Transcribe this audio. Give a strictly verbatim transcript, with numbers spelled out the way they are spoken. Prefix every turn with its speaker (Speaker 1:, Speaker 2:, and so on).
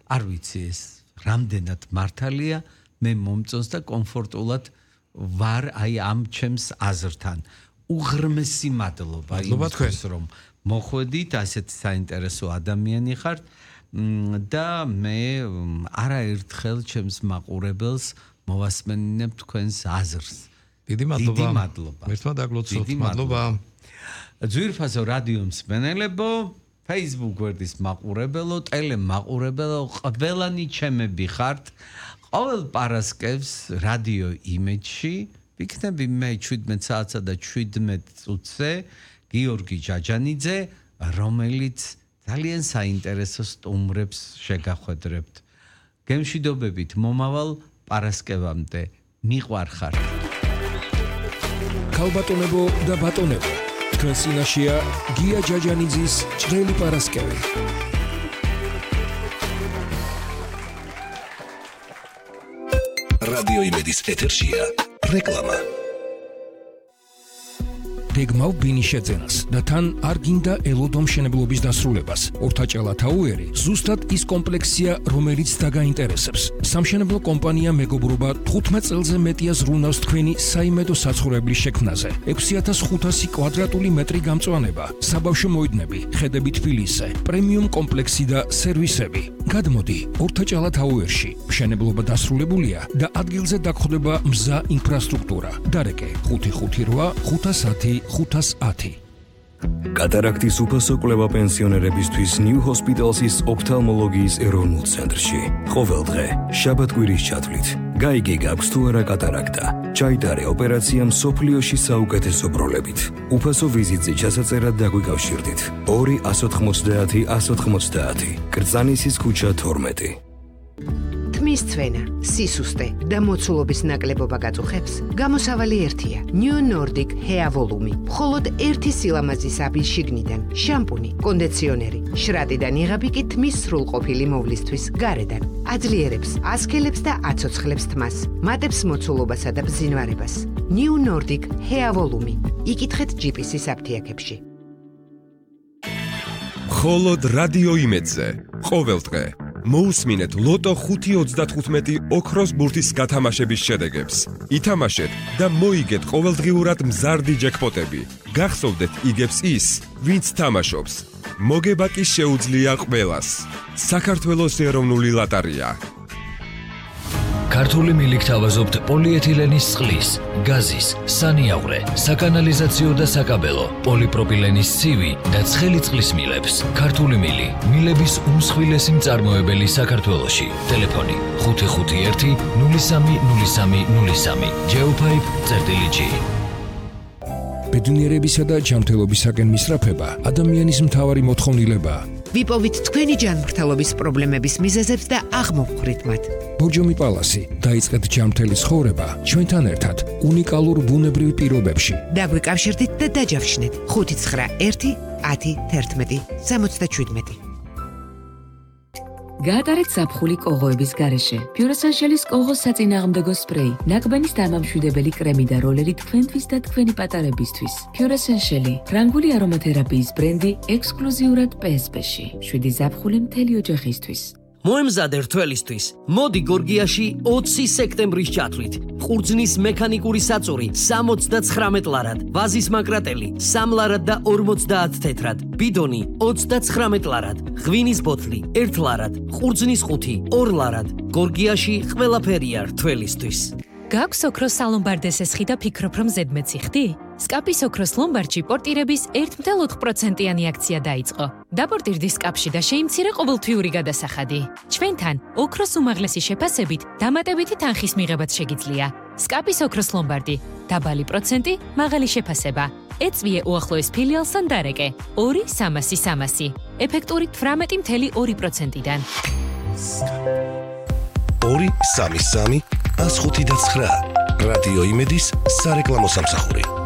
Speaker 1: არ ვიცი ეს რამდენად მართალია მე მომწონს და კომფორტულად ვარ აი ამ ჩემს აზრთან უღრმესი მადლობა იმისთვის რომ მოხვედით ასეთი საინტერესო ადამიანი ხართ და მე არაერთხელ ჩემს მაყურებელს მოვასმენინებ თქვენს აზრს
Speaker 2: დიდი მადლობა
Speaker 1: დიდი მადლობა
Speaker 2: ერთმა დაგლოცოთ მადლობა
Speaker 1: ძვირფასო რადიო მსმენელებო Facebook გვერდის მაყურებელო ტელე მაყურებელო ყველანი ჩემები ხართ ყოველ პარასკევს რადიო იმედში ვიქნები მე შვიდმეტ საათსა და შვიდმეტ წუთზე გიორგი ჯაჯანიძე რომელიც ძალიან საინტერესო სტუმრებს შეგახვედრებთ გემშვიდობებით მომავალ პარასკევამდე მიყვარხართ
Speaker 3: ქალბატონებო და ბატონებო თქვენ წინაშეა გია ჯაჯანიძის ჭრელი პარასკევი
Speaker 4: რადიო იმედის ეთერშია რეკლამა
Speaker 3: გეგმავ ბინიშეძენას და თან არ გინდა ელოდო მშენებლობის დასრულებას. ორთაჭალა თაუერი ზუსტად ის კომპლექსია, რომელიც დაგაინტერესებს. სამშენებლო კომპანია მეგობრობა თხუთმეტ წელზე მეტია ზრუნავს თქვენი საიმედო საცხოვრებლის შექმნაზე. ექვსი ათას ხუთასი კვადრატული მეტრი გამწვანება, საბავშვო მოედნები, ხედები თბილისზე, პრემიუმ კომპლექსი და სერვისები. გადმოდი ორთაჭალა თაუერში. მშენებლობა დასრულებულია და ადგილზე დაგხვდება მზა ინფრასტრუქტურა. დარეკე ხუთი ხუთი რვა ხუთას ათი ხუთას ათი.
Speaker 4: კატარაქტის უფასო კვლევა პენსიონერებისთვის New Hospital's ოფთალმოლოგიის ეროვნულ ცენტრში. ყოველდღე შაბათ-კვირის ჩათვლით გაიგე გაქვს თუ არა კატარაქტა. ჩაიტარე ოპერაცია მსოფლიოში საუკეთესო ბროლებით. უფასო ვიზიტზე ჩასაწერად დაგვიკავშირდით. ორი ათას ოთხმოცდაათი ათას ოთხმოცდაათი. კრწანისის ქუჩა თორმეტი.
Speaker 5: თმის ცვენა, სისუსტე და მოცულობის ნაკლებობა გაწუხებს, გამოსავალი ერთია. New Nordic Hair Volume. მხოლოდ ერთი სილამაზის აბის შიგნიდან, შამპუნი, კონდიციონერი, შრატიდან იღები კი თმის სრულყოფილი მოვლისთვის გარედან. აძლიერებს, ასქელებს და აცოცხლებს თმას, მატებს მოცულობასა და ბზინვარებას. New Nordic Hair Volume. იკითხეთ ჯიპისის აფთიაქებში.
Speaker 6: მხოლოდ რადიო იმედზე, ყოველდღე მოусმინეთ ლოტო ხუთი ოცდათხუთმეტი ოქროს ბურთის გათამაშების შედეგებს. ითამაშეთ და მოიგეთ ყოველდღიურად მზარდი ჯეკპოტები. გახსოვდეთ იგებს ის, ვინც თამაშობს. მოგება კი შეუძლია ყველას. საქართველოს ეროვნული ლატარია.
Speaker 7: ქართული მილიქ თავაზობთ პოლიეთილენის წყლის, გაზის, სანიავრე, საკანალიზაციო და საკაბელო, პოლიპროპილენის ცივი და ცხელი წყლის მილებს. ქართული მილი, მილების უმსხვილესი მწარმოებელი საქართველოში. ტელეფონი ხუთი ხუთი ერთი ნული სამი ნული სამი ნული სამი. ჯეოფაიფ წერტილი ჯი.
Speaker 3: ბედნიერებისა და ჯანმრთელობისაკენ მისწრაფება ადამიანის მთავარი მოთხოვნილებაა.
Speaker 5: ვიპოვით თქვენი ჯანმრთელობის პრობლემების მიზეზებს და აღმოვხვრით მათ.
Speaker 3: ბორჯომი პალასი დაიწყეთ ჯანმრთელი ცხოვრება ჩვენთან ერთად უნიკალურ ბუნებრივ პირობებში.
Speaker 5: დაგვიკავშირდით და დაჯავშნეთ ხუთი ცხრა ერთი ათი თერთმეტი სამოცდაშვიდმეტი.
Speaker 8: გაატარეთ ზაფხული კოღოების გარეშე. Pure-Essentials კოღოს საწინააღმდეგო სპრეი, ნაკბანის დამამშვიდებელი კრემი და როლერი თქვენთვის და თქვენი პატარებისთვის. Pure-Essentials, ფრანგული არომათერაპიის ბრენდი ექსკლუზიურად პე ეს პე-ში. შვიდი ზაფხული მთელი ოჯახისთვის.
Speaker 9: მოემზადე რთველისთვის. მოდი გორგიაში ოცი სექტემბრის ჩათვლით. ყურძნის მექანიკური საწური სამოცდაცხრამეტ ლარად, ვაზის მაკრატელი სამ ლარად და ორმოცდაათ თეთრად, ბიდონი ოცდაცხრამეტ ლარად, ღვინის ბოთლი ერთ ლარად, ყურძნის ყუთი ორ ლარად. გორგიაში ყველაფერია რთველისთვის.
Speaker 10: გაქვს ოქროს სალომბარდეს ესხი და ფიქრობ რომ ზედმეტი ხდი? სკაპის ოქროს ლომბარდში პორტირების ერთ ათი პროცენტიანი აქცია დაიწყო. დაპორტირდი სკაპში და შეიმცირე ყოველთვიური გადასახადი. ჩვენთან ოქროს უმაღლესი შეფასებით დამატებითი თანხის მიღებაც შეგიძლია. სკაპის ოქროს ლომბარდი, დაბალი პროცენტი, მაღალი შეფასება. ეწვიე უახლოეს ფილიალს ან დარეკე. ორი სამასი სამასი. ეფექტური თვრამეტი მცდე ორი პროცენტიდან.
Speaker 4: ორი სამი სამი ას ხუთი და ცხრა. რადიო იმედის სარეკლამო სამსახური.